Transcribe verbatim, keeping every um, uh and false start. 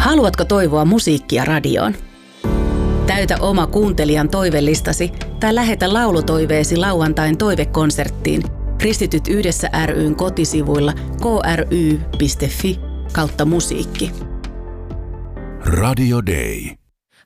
Haluatko toivoa musiikkia radioon? Täytä oma kuuntelijan toivelistasi tai lähetä laulutoiveesi lauantain toivekonserttiin Kristityt yhdessä ry:n kotisivuilla k r y piste f i kautta musiikki. Radio Day.